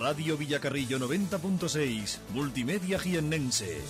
Radio Villacarrillo 90.6, Multimedia Jiennense.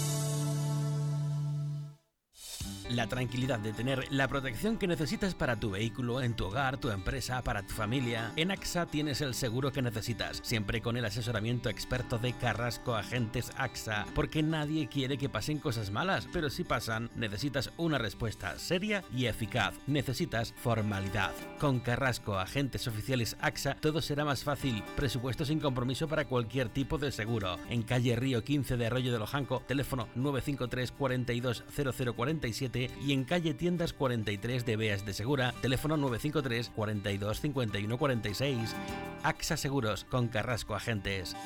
La tranquilidad de tener la protección que necesitas para tu vehículo, en tu hogar, tu empresa, para tu familia. En AXA tienes el seguro que necesitas, siempre con el asesoramiento experto de Carrasco Agentes AXA, porque nadie quiere que pasen cosas malas, pero si pasan, necesitas una respuesta seria y eficaz. Necesitas formalidad. Con Carrasco Agentes Oficiales AXA todo será más fácil. Presupuesto sin compromiso para cualquier tipo de seguro. En calle Río 15 de Arroyo de Lojanco, teléfono 953 42 0047 y en calle Tiendas 43 de Beas de Segura, teléfono 953 42 51 46. AXA Seguros con Carrasco Agentes.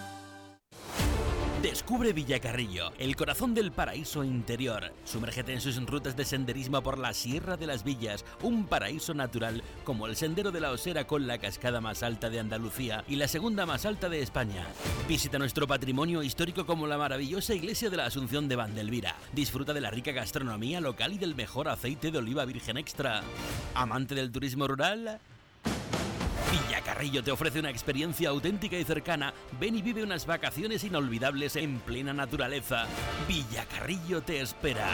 Descubre Villacarrillo, el corazón del paraíso interior. Sumérgete en sus rutas de senderismo por la Sierra de las Villas, un paraíso natural como el Sendero de la Osera con la cascada más alta de Andalucía y la segunda más alta de España. Visita nuestro patrimonio histórico como la maravillosa iglesia de la Asunción de Vandelvira. Disfruta de la rica gastronomía local y del mejor aceite de oliva virgen extra. ¿Amante del turismo rural? Villacarrillo te ofrece una experiencia auténtica y cercana. Ven y vive unas vacaciones inolvidables en plena naturaleza. Villacarrillo te espera.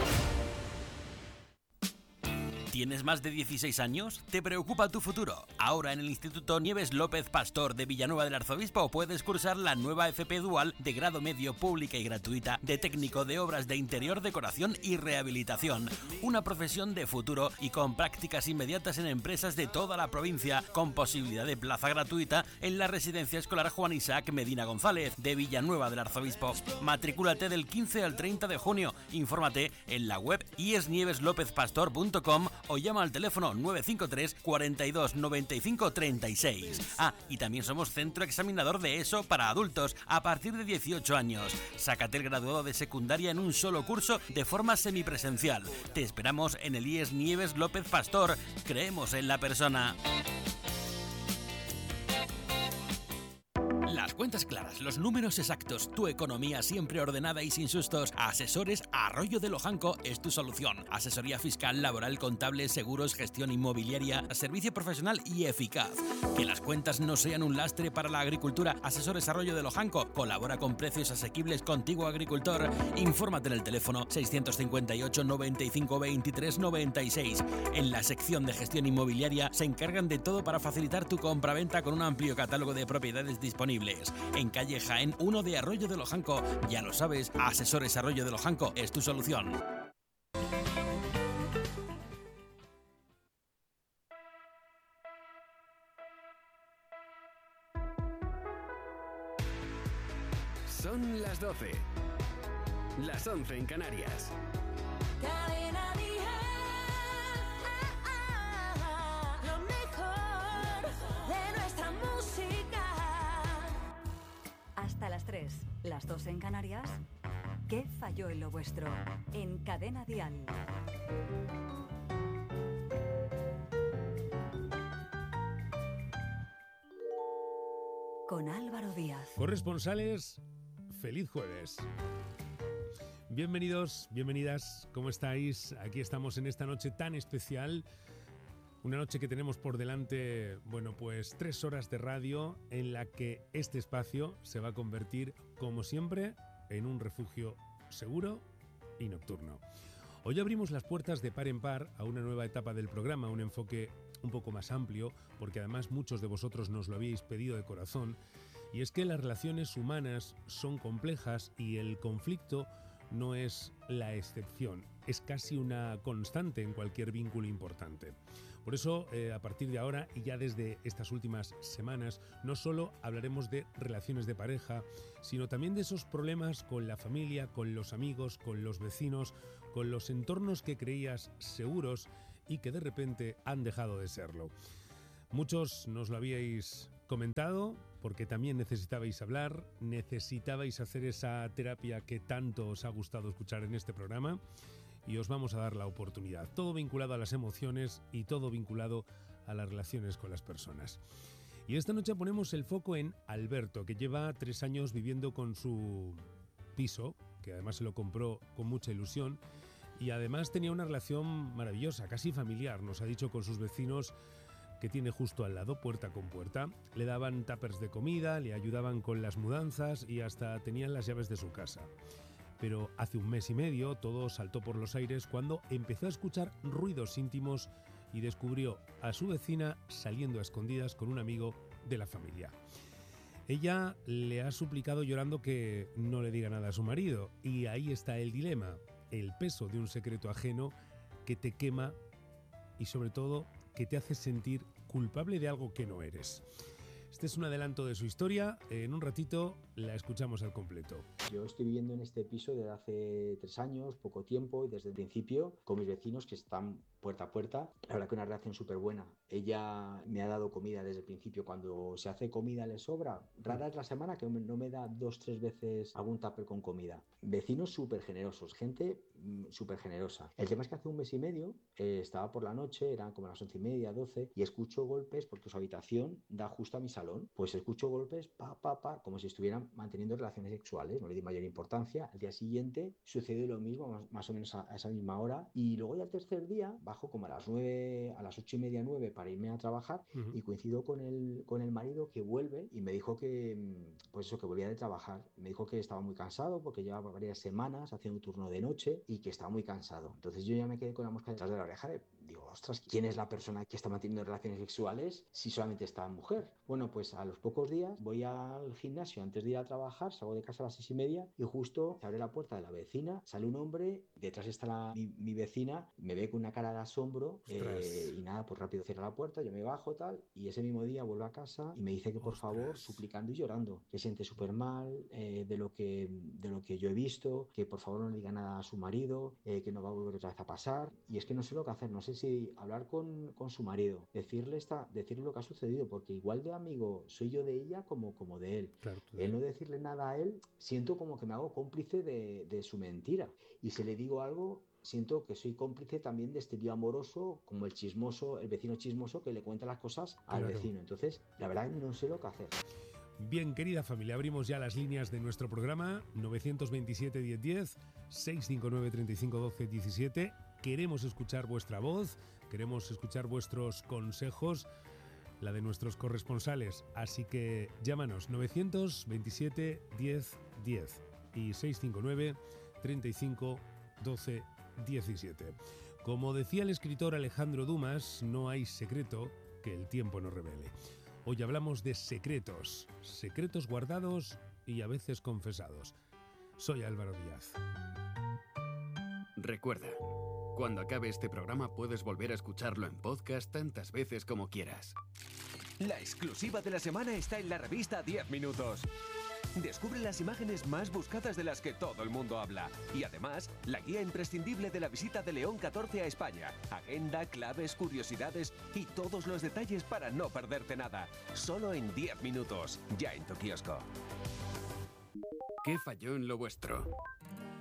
¿Tienes más de 16 años? ¿Te preocupa tu futuro? Ahora en el Instituto Nieves López Pastor de Villanueva del Arzobispo puedes cursar la nueva FP Dual de grado medio pública y gratuita de técnico de obras de interior, decoración y rehabilitación. Una profesión de futuro y con prácticas inmediatas en empresas de toda la provincia, con posibilidad de plaza gratuita en la residencia escolar Juan Isaac Medina González de Villanueva del Arzobispo. Matrículate del 15 al 30 de junio. Infórmate en la web iesnieveslopezpastor.com o llama al teléfono 953 42 95 36. Y también somos centro examinador de ESO para adultos a partir de 18 años. Sácate el graduado de secundaria en un solo curso de forma semipresencial. Te esperamos en el IES Nieves López Pastor. Creemos en la persona. Las cuentas claras, los números exactos, tu economía siempre ordenada y sin sustos. Asesores Arroyo de Lojanco es tu solución. Asesoría fiscal, laboral, contable, seguros, gestión inmobiliaria, servicio profesional y eficaz. Que las cuentas no sean un lastre para la agricultura. Asesores Arroyo de Lojanco colabora con precios asequibles contigo, agricultor. Infórmate en el teléfono 658 95 23 96. En la sección de gestión inmobiliaria se encargan de todo para facilitar tu compraventa con un amplio catálogo de propiedades disponibles. En calle Jaén 1 de Arroyo de Lojanco. Ya lo sabes, Asesores Arroyo de Lojanco es tu solución. Son las 12. Las 11 en Canarias. Lo mejor de nuestra música. Hasta las 3, las 2 en Canarias. ¿Qué falló en lo vuestro? En Cadena Dial. Con Álvaro Díaz. Corresponsales, feliz jueves. Bienvenidos, bienvenidas, ¿cómo estáis? Aquí estamos en esta noche tan especial. Una noche que tenemos por delante, bueno, pues 3 horas de radio en la que este espacio se va a convertir, como siempre, en un refugio seguro y nocturno. Hoy abrimos las puertas de par en par a una nueva etapa del programa, un enfoque un poco más amplio, porque además muchos de vosotros nos lo habíais pedido de corazón, y es que las relaciones humanas son complejas y el conflicto no es la excepción, es casi una constante en cualquier vínculo importante. Por eso, a partir de ahora y ya desde estas últimas semanas, no solo hablaremos de relaciones de pareja, sino también de esos problemas con la familia, con los amigos, con los vecinos, con los entornos que creías seguros y que de repente han dejado de serlo. Muchos nos lo habíais comentado porque también necesitabais hablar, necesitabais hacer esa terapia que tanto os ha gustado escuchar en este programa y os vamos a dar la oportunidad. Todo vinculado a las emociones y todo vinculado a las relaciones con las personas. Y esta noche ponemos el foco en Alberto, que lleva 3 años viviendo con su piso, que además se lo compró con mucha ilusión y además tenía una relación maravillosa, casi familiar. Nos ha dicho con sus vecinos que tiene justo al lado, puerta con puerta. Le daban tuppers de comida, le ayudaban con las mudanzas y hasta tenían las llaves de su casa. Pero hace un mes y medio todo saltó por los aires cuando empezó a escuchar ruidos íntimos y descubrió a su vecina saliendo a escondidas con un amigo de la familia. Ella le ha suplicado llorando que no le diga nada a su marido, y ahí está el dilema, el peso de un secreto ajeno que te quema y sobre todo que te hace sentir culpable de algo que no eres. Este es un adelanto de su historia, en un ratito la escuchamos al completo. Yo estoy viviendo en este piso desde hace 3 años, poco tiempo, y desde el principio con mis vecinos que están puerta a puerta. La verdad que una relación súper buena. Ella me ha dado comida desde el principio. Cuando se hace comida le sobra. Rara es la semana que no me da 2-3 veces algún tupper con comida. Vecinos súper generosos, gente súper generosa. El tema es que hace un mes y medio estaba por la noche, eran como las 11:30, 12, y escucho golpes porque su habitación da justo a mi salón. Pues escucho golpes, como si estuvieran manteniendo relaciones sexuales. No le di mayor importancia. Al día siguiente sucedió lo mismo, más o menos a esa misma hora. Y luego ya el tercer día bajo como a las 9, a las 8:30, 9 para irme a trabajar, y coincido con el marido que vuelve y me dijo que, pues eso, que volvía de trabajar. Me dijo que estaba muy cansado porque llevaba varias semanas haciendo un turno de noche y que estaba muy cansado. Entonces yo ya me quedé con la mosca detrás de la oreja. Digo, ostras, ¿quién es la persona que está manteniendo relaciones sexuales si solamente esta mujer? Bueno, pues a los pocos días voy al gimnasio antes de ir a trabajar, salgo de casa a las 6:30 y justo se abre la puerta de la vecina, sale un hombre, detrás está mi vecina, me ve con una cara de asombro, y nada, pues rápido cierra la puerta, yo me bajo tal, y ese mismo día vuelvo a casa y me dice que por favor, suplicando y llorando, que se siente súper mal de lo que yo he visto, que por favor no le diga nada a su marido, que no va a volver otra vez a pasar, y es que no sé lo que hacer, no sé si hablar con su marido, decirle lo que ha sucedido, porque igual de amigo soy yo de ella como de él. Claro, el no decirle nada a él, siento como que me hago cómplice de su mentira, y si le digo algo, siento que soy cómplice también de este lío amoroso, como el vecino chismoso que le cuenta las cosas al vecino. Entonces, la verdad no sé lo que hacer. Bien, querida familia, abrimos ya las líneas de nuestro programa 927 1010, 659 35 12 17. Queremos escuchar vuestra voz, queremos escuchar vuestros consejos, la de nuestros corresponsales. Así que llámanos 927 1010 y 659 35 12 17. Como decía el escritor Alejandro Dumas, no hay secreto que el tiempo no revele. Hoy hablamos de secretos, secretos guardados y a veces confesados. Soy Álvaro Díaz. Recuerda, cuando acabe este programa puedes volver a escucharlo en podcast tantas veces como quieras. La exclusiva de la semana está en la revista 10 Minutos. Descubre las imágenes más buscadas de las que todo el mundo habla. Y además, la guía imprescindible de la visita de León XIV a España. Agenda, claves, curiosidades y todos los detalles para no perderte nada. Solo en 10 minutos, ya en tu kiosco. ¿Qué falló en lo vuestro?